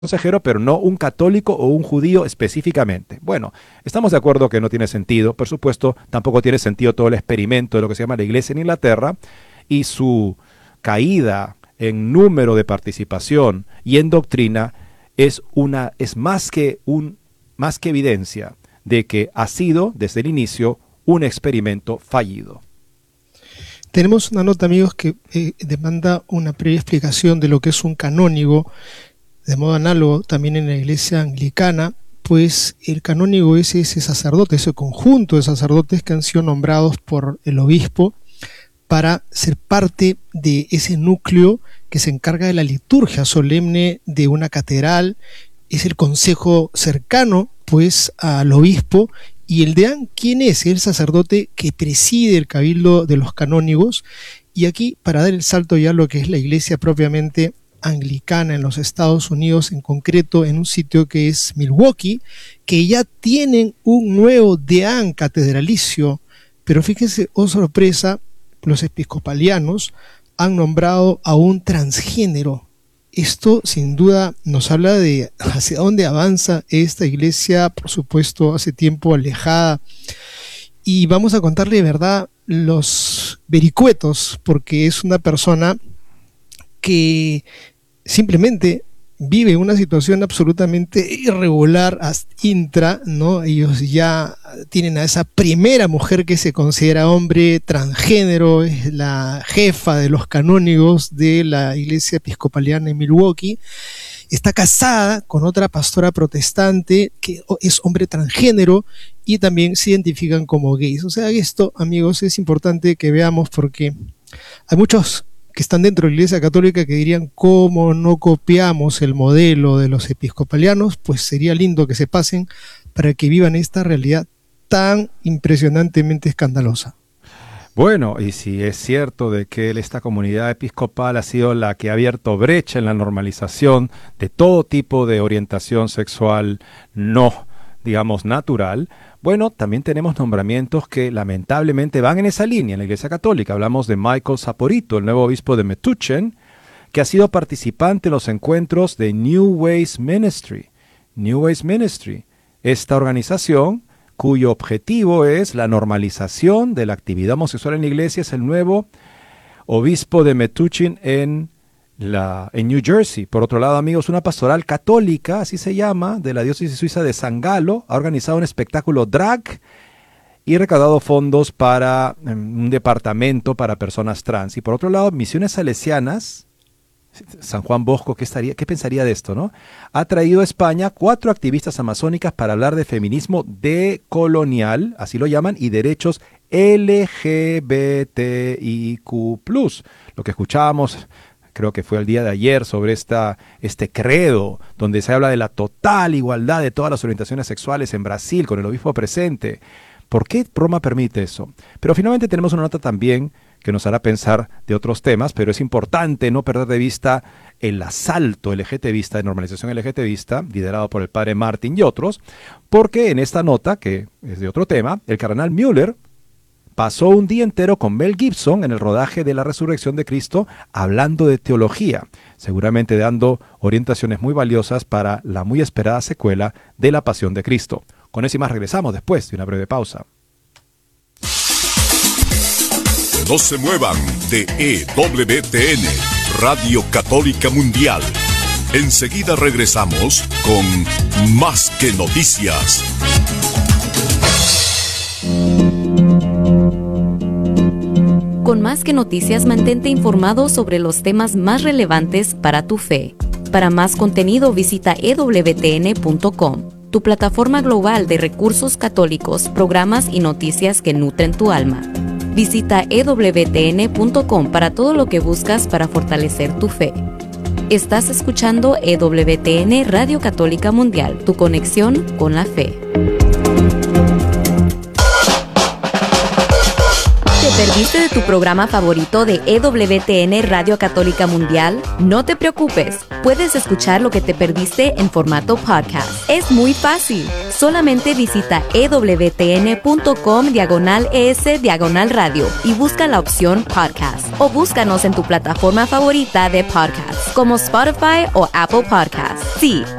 consejero, pero no un católico o un judío específicamente. Bueno, estamos de acuerdo que no tiene sentido. Por supuesto, tampoco tiene sentido todo el experimento de lo que se llama la Iglesia en Inglaterra y su caída en número de participación y en doctrina es más que evidencia de que ha sido desde el inicio un experimento fallido. Tenemos una nota, amigos, que demanda una previa explicación de lo que es un canónigo, de modo análogo también en la Iglesia anglicana, pues el canónigo es ese sacerdote, ese conjunto de sacerdotes que han sido nombrados por el obispo para ser parte de ese núcleo que se encarga de la liturgia solemne de una catedral. Es el consejo cercano pues al obispo. Y el deán, ¿quién es? El sacerdote que preside el cabildo de los canónigos. Y aquí, para dar el salto ya a lo que es la iglesia propiamente anglicana en los Estados Unidos, en concreto en un sitio que es Milwaukee, que ya tienen un nuevo deán catedralicio. Pero fíjense, oh sorpresa, los episcopalianos han nombrado a un transgénero. Esto sin duda nos habla de hacia dónde avanza esta iglesia, por supuesto, hace tiempo alejada. Y vamos a contarle de verdad los vericuetos, porque es una persona que simplemente vive una situación absolutamente irregular intra, ¿no? Ellos ya tienen a esa primera mujer que se considera hombre transgénero, es la jefa de los canónigos de la iglesia episcopaliana en Milwaukee. Está casada con otra pastora protestante que es hombre transgénero y también se identifican como gays. O sea, esto, amigos, es importante que veamos porque hay muchos que están dentro de la Iglesia Católica que dirían, ¿cómo no copiamos el modelo de los episcopalianos? Pues sería lindo que se pasen para que vivan esta realidad tan impresionantemente escandalosa. Bueno, y si es cierto de que esta comunidad episcopal ha sido la que ha abierto brecha en la normalización de todo tipo de orientación sexual no, digamos, natural, bueno, también tenemos nombramientos que lamentablemente van en esa línea en la Iglesia Católica. Hablamos de Michael Saporito, el nuevo obispo de Metuchen, que ha sido participante en los encuentros de New Ways Ministry. New Ways Ministry, esta organización cuyo objetivo es la normalización de la actividad homosexual en la Iglesia, es el nuevo obispo de Metuchen en New Jersey. Por otro lado, amigos, una pastoral católica, así se llama, de la diócesis suiza de San Galo, ha organizado un espectáculo drag y recaudado fondos para un departamento para personas trans. Y por otro lado, Misiones Salesianas, San Juan Bosco, ¿qué pensaría de esto, no? Ha traído a España 4 activistas amazónicas para hablar de feminismo decolonial, así lo llaman, y derechos LGBTIQ+. Lo que escuchábamos, creo que fue el día de ayer, sobre este credo, donde se habla de la total igualdad de todas las orientaciones sexuales en Brasil, con el obispo presente. ¿Por qué Roma permite eso? Pero finalmente tenemos una nota también que nos hará pensar de otros temas, pero es importante no perder de vista el asalto LGTBista, de normalización LGTBista, liderado por el padre Martin y otros, porque en esta nota, que es de otro tema, el cardenal Müller pasó un día entero con Mel Gibson en el rodaje de La Resurrección de Cristo, hablando de teología, seguramente dando orientaciones muy valiosas para la muy esperada secuela de La Pasión de Cristo. Con eso y más regresamos después de una breve pausa. No se muevan de EWTN, Radio Católica Mundial. Enseguida regresamos con Más que Noticias. Con Más que Noticias, mantente informado sobre los temas más relevantes para tu fe. Para más contenido, visita ewtn.com, tu plataforma global de recursos católicos, programas y noticias que nutren tu alma. Visita ewtn.com para todo lo que buscas para fortalecer tu fe. Estás escuchando EWTN Radio Católica Mundial, tu conexión con la fe. perdiste de tu programa favorito de EWTN Radio Católica Mundial? No te preocupes, puedes escuchar lo que te perdiste en formato podcast. Es muy fácil, solamente visita ewtn.com/es/radio y busca la opción podcast. O búscanos en tu plataforma favorita de podcast, como Spotify o Apple Podcasts. Sí,